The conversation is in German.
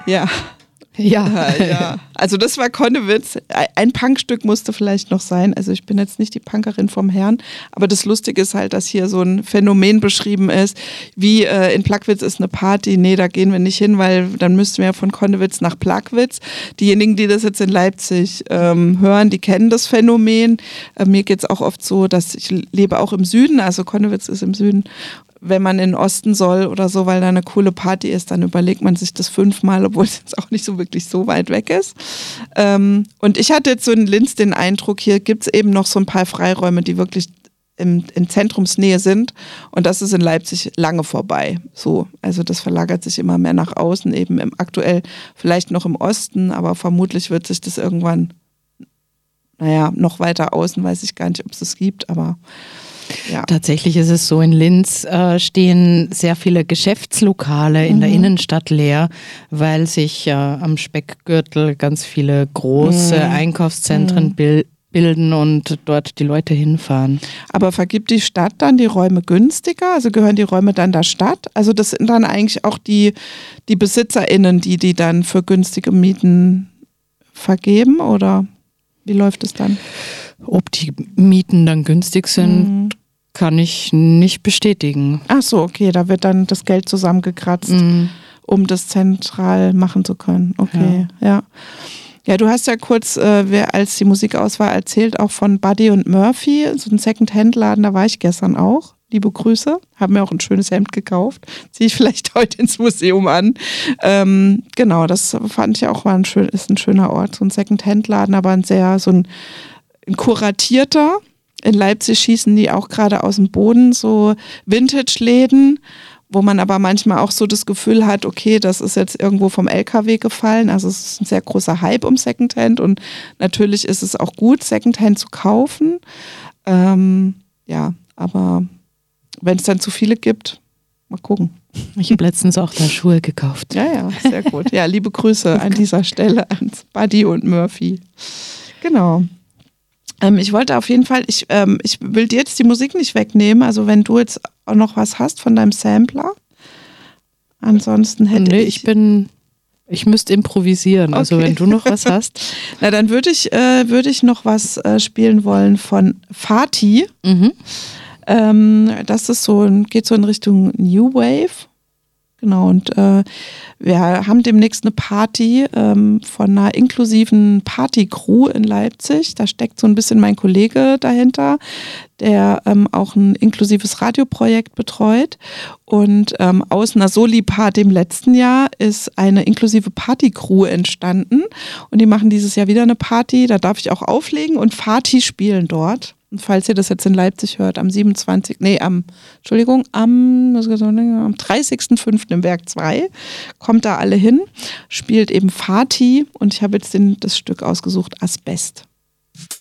Ja. Ja. Also das war Konnewitz. Ein Punkstück musste vielleicht noch sein. Also ich bin jetzt nicht die Punkerin vom Herrn, aber das Lustige ist halt, dass hier so ein Phänomen beschrieben ist, wie in Plagwitz ist eine Party. Nee, da gehen wir nicht hin, weil dann müssten wir ja von Konnewitz nach Plagwitz. Diejenigen, die das jetzt in Leipzig hören, die kennen das Phänomen. Mir geht es auch oft so, dass ich lebe auch im Süden, also Konnewitz ist im Süden. Wenn man in den Osten soll oder so, weil da eine coole Party ist, dann überlegt man sich das 5-mal, obwohl es jetzt auch nicht so wirklich so weit weg ist. Und ich hatte jetzt so in Linz den Eindruck, hier gibt es eben noch so ein paar Freiräume, die wirklich in Zentrumsnähe sind. Und das ist in Leipzig lange vorbei. So, also das verlagert sich immer mehr nach außen, eben aktuell vielleicht noch im Osten, aber vermutlich wird sich das irgendwann, noch weiter außen, weiß ich gar nicht, ob es das gibt, aber ja. Tatsächlich ist es so, in Linz stehen sehr viele Geschäftslokale in der Innenstadt leer, weil sich am Speckgürtel ganz viele große Einkaufszentren bilden und dort die Leute hinfahren. Aber vergibt die Stadt dann die Räume günstiger? Also gehören die Räume dann der Stadt? Also das sind dann eigentlich auch die BesitzerInnen, die dann für günstige Mieten vergeben, oder wie läuft es dann? Ob die Mieten dann günstig sind, kann ich nicht bestätigen. Ach so, okay, da wird dann das Geld zusammengekratzt, um das zentral machen zu können. Okay, ja. Ja, du hast ja kurz, als die Musikauswahl erzählt, auch von Buddy und Murphy, so ein Second-Hand-Laden, da war ich gestern auch. Liebe Grüße, haben mir auch ein schönes Hemd gekauft. Ziehe ich vielleicht heute ins Museum an. Genau, das fand ich auch ist ein schöner Ort, so ein Second-Hand-Laden, aber ein kuratierter. In Leipzig schießen die auch gerade aus dem Boden so Vintage-Läden, wo man aber manchmal auch so das Gefühl hat, okay, das ist jetzt irgendwo vom LKW gefallen. Also es ist ein sehr großer Hype um Secondhand und natürlich ist es auch gut, Secondhand zu kaufen. Aber wenn es dann zu viele gibt, mal gucken. Ich habe letztens auch da Schuhe gekauft. Ja, sehr gut. Ja, liebe Grüße an dieser Stelle ans Buddy und Murphy. Genau. Ich wollte auf jeden Fall, ich will dir jetzt die Musik nicht wegnehmen, also wenn du jetzt auch noch was hast von deinem Sampler. Ansonsten hätte ich müsste improvisieren, okay. Also wenn du noch was hast. Na, dann würde ich noch was spielen wollen von Fatih. Das ist geht so in Richtung New Wave. Genau, und wir haben demnächst eine Party von einer inklusiven Party-Crew in Leipzig. Da steckt so ein bisschen mein Kollege dahinter, der auch ein inklusives Radioprojekt betreut. Und aus einer Soli-Party im letzten Jahr ist eine inklusive Party-Crew entstanden. Und die machen dieses 30. Party, da darf ich auch auflegen und Fatih spielen dort. Und falls ihr das jetzt in Leipzig hört, am 30.05. im Werk 2, kommt da alle hin, spielt eben Fatih und ich habe jetzt das Stück ausgesucht, Asbest.